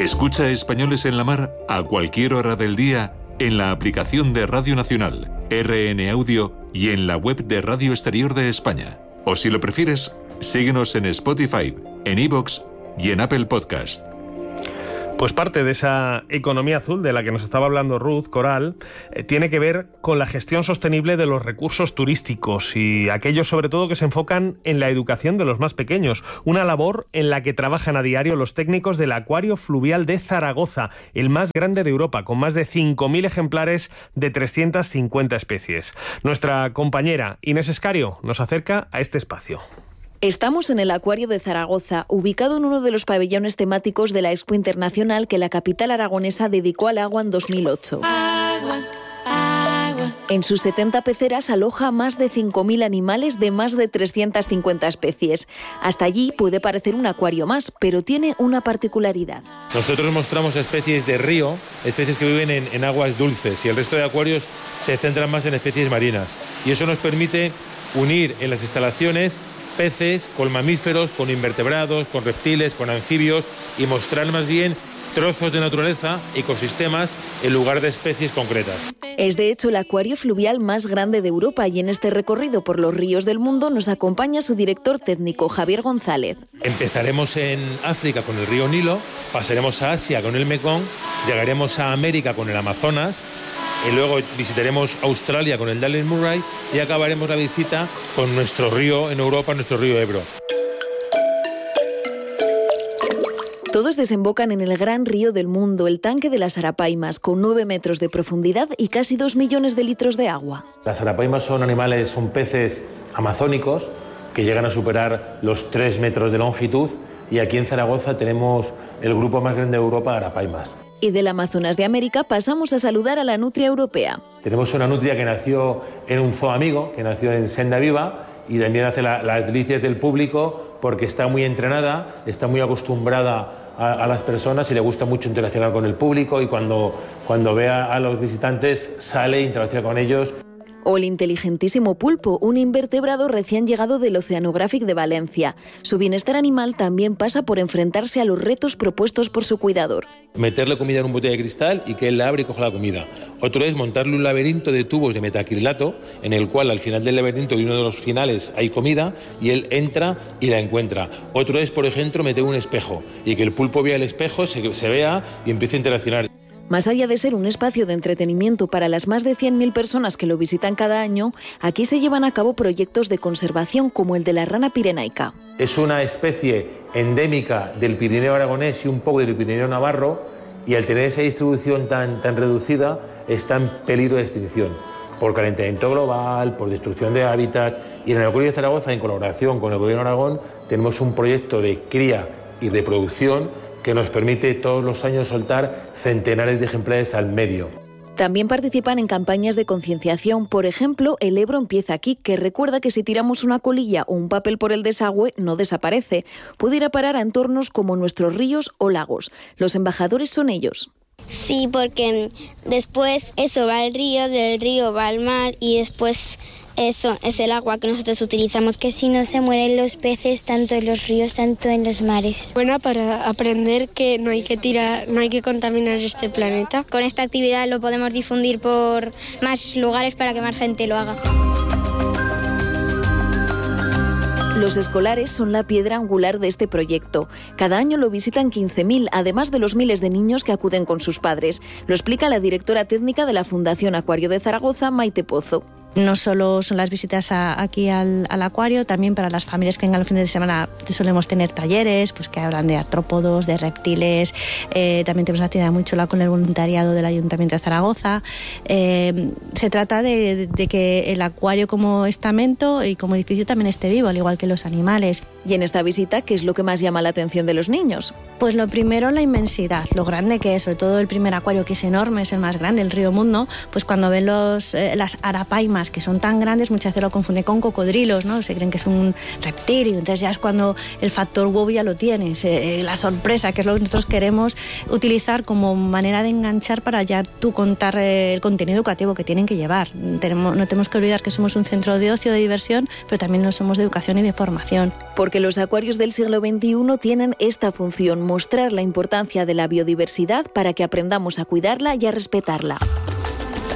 Escucha Españoles en la Mar a cualquier hora del día en la aplicación de Radio Nacional, RN Audio y en la web de Radio Exterior de España. O si lo prefieres, síguenos en Spotify, en iVoox y en Apple Podcast. Pues parte de esa economía azul de la que nos estaba hablando Ruth Coral tiene que ver con la gestión sostenible de los recursos turísticos y aquellos sobre todo que se enfocan en la educación de los más pequeños, una labor en la que trabajan a diario los técnicos del Acuario Fluvial de Zaragoza, el más grande de Europa, con más de 5.000 ejemplares de 350 especies. Nuestra compañera Inés Escario nos acerca a este espacio. Estamos en el Acuario de Zaragoza, ubicado en uno de los pabellones temáticos de la Expo Internacional que la capital aragonesa dedicó al agua en 2008. En sus 70 peceras aloja más de 5.000 animales de más de 350 especies. Hasta allí puede parecer un acuario más, pero tiene una particularidad. Nosotros mostramos especies de río, especies que viven en aguas dulces, y el resto de acuarios se centran más en especies marinas. Y eso nos permite unir en las instalaciones peces, con mamíferos, con invertebrados, con reptiles, con anfibios y mostrar más bien trozos de naturaleza, ecosistemas, en lugar de especies concretas. Es de hecho el acuario fluvial más grande de Europa y en este recorrido por los ríos del mundo nos acompaña su director técnico, Javier González. Empezaremos en África con el río Nilo, pasaremos a Asia con el Mekong, llegaremos a América con el Amazonas, y luego visitaremos Australia con el Dalles Murray y acabaremos la visita con nuestro río en Europa, nuestro río Ebro. Todos desembocan en el gran río del mundo, el tanque de las arapaimas, con 9 metros de profundidad y casi 2 millones de litros de agua. Las arapaimas son peces amazónicos que llegan a superar los 3 metros de longitud y aquí en Zaragoza tenemos el grupo más grande de Europa de arapaimas. Y del Amazonas de América pasamos a saludar a la nutria europea. Tenemos una nutria que nació en un zoo amigo, que nació en Senda Viva y también hace las delicias del público porque está muy entrenada, está muy acostumbrada a las personas y le gusta mucho interaccionar con el público y cuando ve a los visitantes sale e interacciona con ellos. O el inteligentísimo pulpo, un invertebrado recién llegado del Oceanographic de Valencia. Su bienestar animal también pasa por enfrentarse a los retos propuestos por su cuidador. Meterle comida en un botella de cristal y que él la abre y coja la comida. Otro es montarle un laberinto de tubos de metacrilato en el cual al final del laberinto y uno de los finales hay comida y él entra y la encuentra. Otro es, por ejemplo, meter un espejo y que el pulpo vea el espejo, se vea y empiece a interaccionar. Más allá de ser un espacio de entretenimiento para las más de 100.000 personas que lo visitan cada año, aquí se llevan a cabo proyectos de conservación como el de la rana pirenaica. Es una especie endémica del Pirineo aragonés y un poco del Pirineo navarro y al tener esa distribución tan reducida está en peligro de extinción por calentamiento global, por destrucción de hábitat y en el Acuario de Zaragoza, en colaboración con el Gobierno de Aragón, tenemos un proyecto de cría y reproducción que nos permite todos los años soltar centenares de ejemplares al medio. También participan en campañas de concienciación, por ejemplo, El Ebro empieza aquí, que recuerda que si tiramos una colilla o un papel por el desagüe, no desaparece. Puede ir a parar a entornos como nuestros ríos o lagos. Los embajadores son ellos. Sí, porque después eso va al río, del río va al mar y después eso es el agua que nosotros utilizamos. Que si no se mueren los peces tanto en los ríos, tanto en los mares. Buena para aprender que no hay que contaminar este planeta. Con esta actividad lo podemos difundir por más lugares para que más gente lo haga. Los escolares son la piedra angular de este proyecto. Cada año lo visitan 15.000, además de los miles de niños que acuden con sus padres. Lo explica la directora técnica de la Fundación Acuario de Zaragoza, Maite Pozo. No solo son las visitas aquí al acuario, también para las familias que vengan los fines de semana solemos tener talleres pues que hablan de artrópodos, de reptiles. También tenemos una actividad muy chula con el voluntariado del Ayuntamiento de Zaragoza. Se trata de que el acuario como estamento y como edificio también esté vivo, al igual que los animales. Y en esta visita, ¿qué es lo que más llama la atención de los niños? Pues lo primero, la inmensidad, lo grande que es, sobre todo el primer acuario, que es enorme, es el más grande, el Río Mundo. Pues cuando ven las arapaimas escamas que son tan grandes, muchas veces lo confunden con cocodrilos, ¿no? Se creen que es un reptil y entonces ya es cuando el factor huevo ya lo tienes, la sorpresa, que es lo que nosotros queremos utilizar como manera de enganchar para ya tú contar el contenido educativo que tienen que llevar. No tenemos que olvidar que somos un centro de ocio, de diversión, pero también lo somos de educación y de formación. Porque los acuarios del siglo XXI tienen esta función, mostrar la importancia de la biodiversidad para que aprendamos a cuidarla y a respetarla.